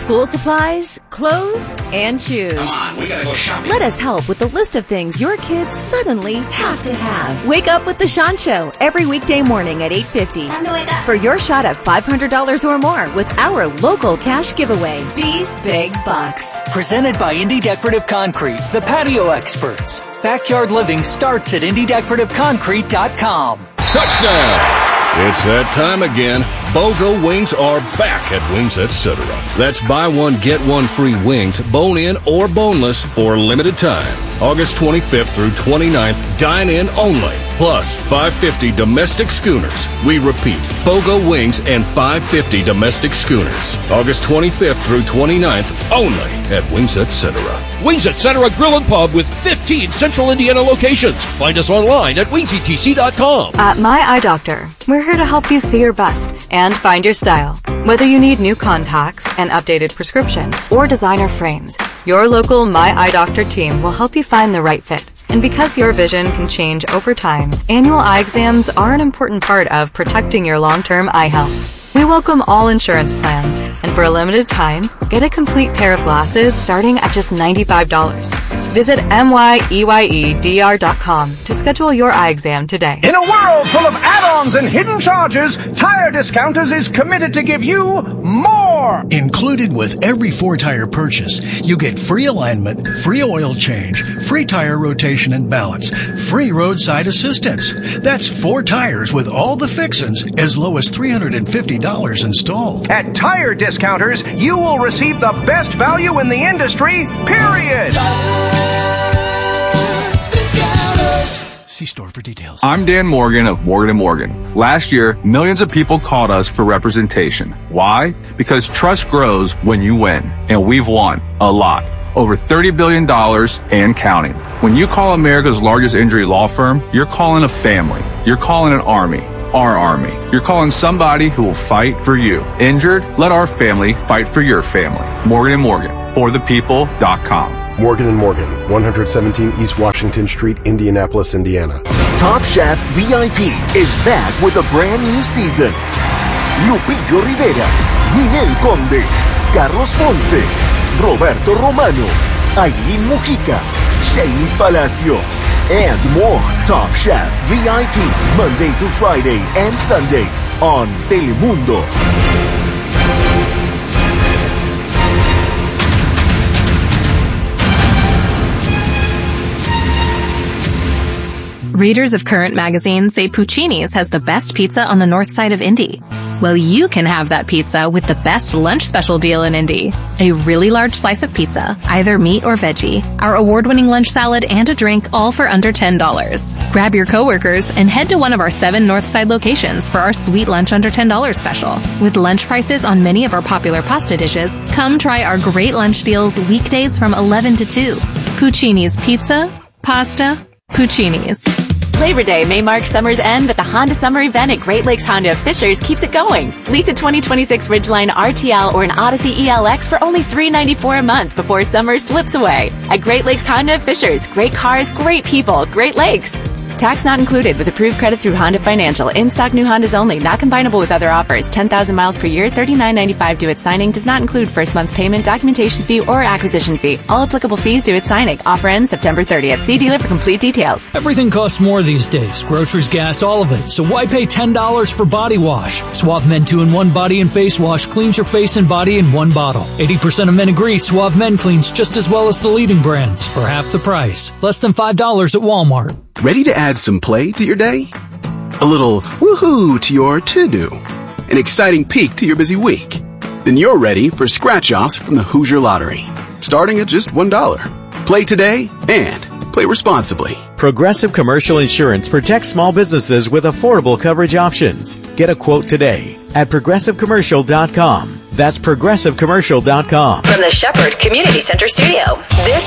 School supplies, clothes, and shoes. Come on, we gotta go shopping. Let us help with the list of things your kids suddenly have to have. Wake up with The Sean Show every weekday morning at 8:50. Time to wake up. For your shot at $500 or more with our local cash giveaway. These big bucks. Presented by Indy Decorative Concrete, the patio experts. Backyard living starts at IndyDecorativeConcrete.com. Touchdown! It's that time again. BOGO wings are back at Wings Etc. That's buy one, get one free wings, bone-in or boneless for a limited time. August 25th through 29th, dine-in only. Plus, $5.50 domestic schooners. We repeat, BOGO wings and $5.50 domestic schooners. August 25th through 29th, only at Wings Etc. Wings Etc. Grill and Pub with 15 Central Indiana locations. Find us online at wingsetc.com. At My Eye Doctor, we're here to help you see your best and find your style. Whether you need new contacts, an updated prescription, or designer frames, your local My Eye Doctor team will help you find the right fit. And because your vision can change over time, annual eye exams are an important part of protecting your long-term eye health. We welcome all insurance plans, and for a limited time, get a complete pair of glasses starting at just $95. Visit MYEYEDR.com to schedule your eye exam today. In a world full of add-ons and hidden charges, Tire Discounters is committed to give you more! Included with every 4-tire purchase, you get free alignment, free oil change, free tire rotation and balance, free roadside assistance. That's 4 tires with all the fixins as low as $350 installed. At Tire Discounters, you will receive the best value in the industry, period! See store for details. I'm Dan Morgan of Morgan & Morgan. Last year, millions of people called us for representation. Why? Because trust grows when you win. And we've won. A lot. Over $30 billion and counting. When you call America's largest injury law firm, you're calling a family. You're calling an army. Our army. You're calling somebody who will fight for you. Injured? Let our family fight for your family. Morgan & Morgan. ForThePeople.com. Morgan & Morgan, 117 East Washington Street, Indianapolis, Indiana. Top Chef VIP is back with a brand new season. Lupillo Rivera, Ninel Conde, Carlos Ponce, Roberto Romano, Aileen Mujica, Shanice Palacios, and more. Top Chef VIP, Monday through Friday and Sundays on Telemundo. Readers of Current Magazine say Puccini's has the best pizza on the north side of Indy. Well, you can have that pizza with the best lunch special deal in Indy. A really large slice of pizza, either meat or veggie, our award-winning lunch salad, and a drink, all for under $10. Grab your coworkers and head to one of our 7 north side locations for our sweet lunch under $10 special. With lunch prices on many of our popular pasta dishes, come try our great lunch deals weekdays from 11 to 2. Puccini's Pizza, Pasta, Puccini's. Labor Day may mark summer's end, but the Honda Summer event at Great Lakes Honda of Fishers keeps it going. Lease a 2026 Ridgeline RTL or an Odyssey ELX for only $394 a month before summer slips away. At Great Lakes Honda of Fishers, great cars, great people, Great Lakes. Tax not included with approved credit through Honda Financial. In-stock new Hondas only. Not combinable with other offers. 10,000 miles per year, $39.95 due at signing. Does not include first month's payment, documentation fee, or acquisition fee. All applicable fees due at signing. Offer ends September 30th. See dealer for complete details. Everything costs more these days. Groceries, gas, all of it. So why pay $10 for body wash? Suave Men 2-in-1 Body and Face Wash cleans your face and body in one bottle. 80% of men agree Suave Men cleans just as well as the leading brands for half the price. Less than $5 at Walmart. Ready to add some play to your day? A little woohoo to your to-do? An exciting peek to your busy week? Then you're ready for scratch-offs from the Hoosier Lottery, starting at just $1. Play today and play responsibly. Progressive Commercial Insurance protects small businesses with affordable coverage options. Get a quote today at ProgressiveCommercial.com. That's ProgressiveCommercial.com. From the Shepherd Community Center Studio, this